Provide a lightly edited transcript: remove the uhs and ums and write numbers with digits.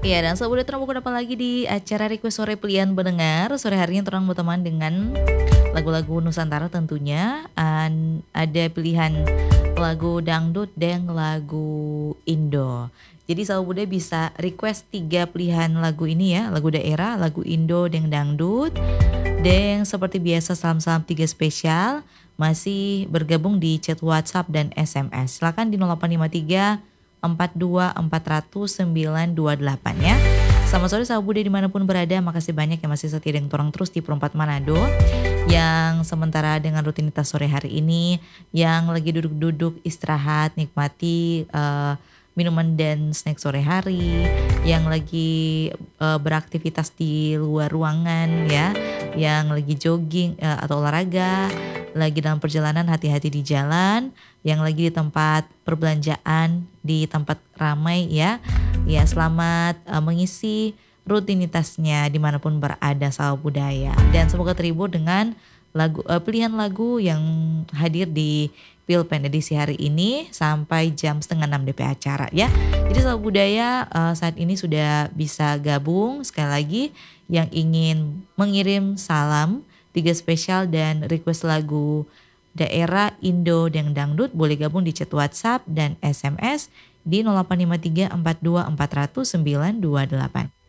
Iya, dan udah terbuka apa lagi di acara Request Sore Pilihan Pendengar. Sore harinya terang berteman dengan lagu-lagu Nusantara tentunya. Ada pilihan lagu dangdut dan lagu Indo. Jadi Sahabat Bude bisa request 3 pilihan lagu ini ya, lagu daerah, lagu Indo, dan dangdut. Dan seperti biasa salam-salam 3 spesial masih bergabung di chat WhatsApp dan SMS. Silakan di 0853 42400 928 ya. Selamat sore Sahabat Bude dimanapun berada. Makasih banyak yang masih setia dengan orang terus di Perempat Manado. Yang sementara dengan rutinitas sore hari ini, yang lagi duduk-duduk istirahat nikmati minuman dan snack sore hari, yang lagi beraktivitas di luar ruangan ya, yang lagi jogging atau olahraga, lagi dalam perjalanan hati-hati di jalan, yang lagi di tempat perbelanjaan, di tempat ramai ya. Ya selamat mengisi rutinitasnya dimanapun berada Sahabat Budaya. Dan semoga terhibur dengan pilihan lagu yang hadir di Pilpen edisi hari ini sampai jam setengah 6 DP acara ya. Jadi Sahabat Budaya saat ini sudah bisa gabung sekali lagi yang ingin mengirim salam 3 spesial dan request lagu daerah Indo dan dangdut boleh gabung di chat WhatsApp dan SMS di 0853 42400 928.